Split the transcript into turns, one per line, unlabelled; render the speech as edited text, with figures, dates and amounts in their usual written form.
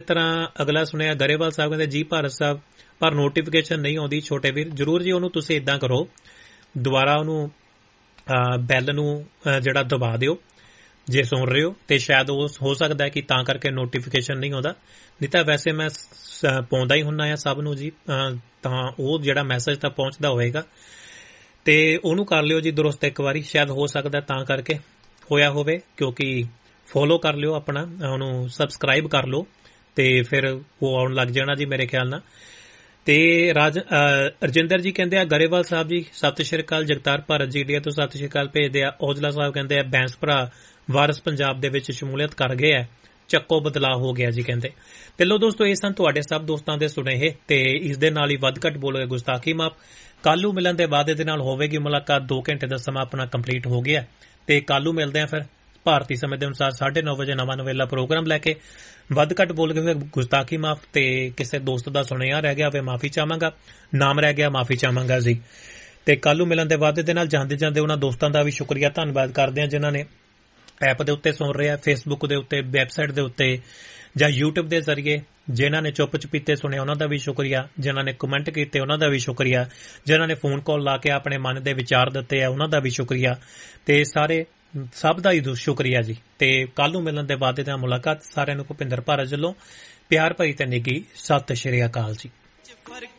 तरह अगला सुनिया गरेवाल साहब कहते जी भारत साहब पर नोटिफिकेशन नहीं आती छोटे वीर जरूर जी उन्होंने तुसीं इदां करो दुबारा उन्होंने बैल नूं जिहड़ा दबा दिओ जे सुन रहे हो तो शायद हो सकता है कि तां करके नोटिफिकेशन नहीं आता नहीं तो वैसे मैं पाउंदा ही हुन्ना सब नूं जी तां ओह जिहड़ा मैसेज तां पहुंचदा होएगा ते ओनू कर लियो जी दुरुस्त एक बारी शायद हो सकता तां करके होया होवे क्योंकि फॉलो कर लियो अपना ओनू सबसक्राइब कर लो ते फिर वो आउण लग जाना जी मेरे ख्याल नाल ते रजिंदर जी कहंदे आ गरेवाल साहब जी सत श्री अकाल जगतार भारत जी इंडिया तो सत श्री अकाल भेजदे आ औजला साहब कहंदे आ बैंस भरा वारस पंजाब दे विच शमूलियत कर गए है ਚੱਕੋ ਬਦਲਾਅ ਹੋ ਗਿਆ ਜੀ ਕਹਿੰਦੇ ਤੇ ਲੋ ਦੋਸਤੋ ਇਹ ਸਨ ਤੁਹਾਡੇ ਸਭ ਦੋਸਤਾਂ ਦੇ ਸੁਨੇਹੇ ਤੇ ਇਸ ਦੇ ਨਾਲ ਹੀ ਵੱਧ ਘੱਟ ਬੋਲੋਗੇ ਗੁਸਤਾਖੀ ਮਾਫ ਕੱਲੂ ਮਿਲਣ ਦੇ ਵਾਅਦੇ ਦੇ ਨਾਲ ਹੋਵੇਗੀ ਮੁਲਾਕਾਤ 2 ਘੰਟੇ ਦਾ ਸਮਾਂ ਆਪਣਾ ਕੰਪਲੀਟ ਹੋ ਗਿਆ ਤੇ ਕੱਲੂ ਮਿਲਦੇ ਆ ਫਿਰ ਭਾਰਤੀ ਸਮੇਂ ਦੇ ਅਨੁਸਾਰ 9:30 ਵਜੇ ਨਵਾਂ ਨਵੇਲਾ ਪ੍ਰੋਗਰਾਮ ਲੈ ਕੇ ਵੱਧ ਘੱਟ ਬੋਲ ਕੇ ਗੁਸਤਾਖੀ ਮਾਫ ਤੇ ਕਿਸੇ ਦੋਸਤ ਦਾ ਸੁਨੇਹਾ ਰਹਿ ਗਿਆ ਹੋਵੇ ਮਾਫੀ ਚਾਹਾਂਗਾ ਨਾਮ ਰਹਿ ਗਿਆ ਮਾਫੀ ਚਾਹਾਂਗਾ ਜੀ ਤੇ ਕੱਲੂ ਮਿਲਣ ਦੇ ਵਾਅਦੇ ਦੇ ਨਾਲ ਜਾਂਦੇ ਜਾਂਦੇ ਉਹਨਾਂ ਦੋਸਤਾਂ ਦਾ ਵੀ ਸ਼ੁਕਰੀਆ ਧੰਨਵਾਦ ਕਰਦੇ ਆ ਜਿਨ੍ਹਾਂ ਨੇ ਐਪ ਦੇ ਉੱਤੇ ਸੁਣ ਰਹੇ ਆ ਫੇਸਬੁੱਕ ਦੇ ਉੱਤੇ ਵੈਬਸਾਈਟ ਦੇ ਉੱਤੇ ਜਾਂ YouTube ਦੇ ਜ਼ਰੀਏ ਜਿਨ੍ਹਾਂ ਨੇ ਚੁੱਪ ਚਪੀਤੇ ਸੁਣਿਆ ਉਹਨਾਂ ਦਾ ਵੀ ਸ਼ੁਕਰੀਆ ਜਿਨ੍ਹਾਂ ਨੇ ਕਮੈਂਟ ਕੀਤੇ ਉਹਨਾਂ ਦਾ ਵੀ ਸ਼ੁਕਰੀਆ ਜਿਨ੍ਹਾਂ ਨੇ ਫੋਨ ਕਾਲ ਲਾ ਕੇ ਆਪਣੇ ਮਨ ਦੇ ਵਿਚਾਰ ਦਿੱਤੇ ਆ ਉਹਨਾਂ ਦਾ ਵੀ ਸ਼ੁਕਰੀਆ ਤੇ ਸਾਰੇ ਸਭ ਦਾ ਹੀ ਸ਼ੁਕਰੀਆ ਜੀ ਤੇ ਕੱਲ ਨੂੰ ਮਿਲਣ ਦੇ ਵਾਅਦੇ ਨਾਲ ਮੁਲਾਕਾਤ ਸਾਰਿਆਂ ਨੂੰ ਭੁਪਿੰਦਰ ਭਾਰਤ ਵੱਲੋਂ ਪਿਆਰ ਭਰੀ ਤੇ ਨਿੱਘੀ ਸਤਿ ਸ਼੍ਰੀ ਅਕਾਲ ਜੀ।